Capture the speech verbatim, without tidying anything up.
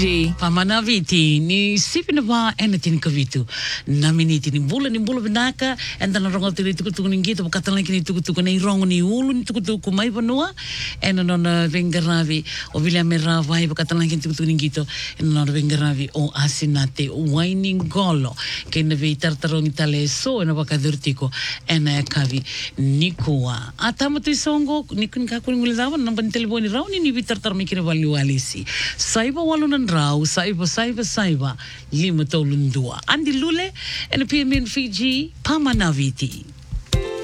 Pamanaviti ni sipina ba enatin kavitu naminiti ni bula ni bula benaka enda na rongo tiri tukutuku ni gitu pakatalan kini tukutuku ni rongo ni ulu ni tukutuku mai banua ena nona vengaravi o William Meravai pakatalan kini tukutuku ni gitu ena nona vengaravi o asinate o waining golo kena vi tartarong itale so ena pakadurtiko ena kavi nikua atama tu songo nikun kakuni ngulizawa nampan telefoni rauni ni vi tartar mikira value alisi saiba walunan rau saiba saiba saiba lima tolun dua andi lule and P M N Fiji Pamanaviti.